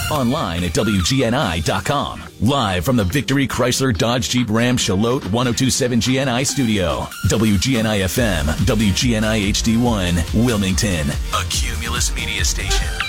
Online at WGNI.com. Live from the Victory Chrysler Dodge Jeep Ram Charlotte 1027 GNI studio. WGNI FM, WGNI HD1, Wilmington, a Cumulus media station.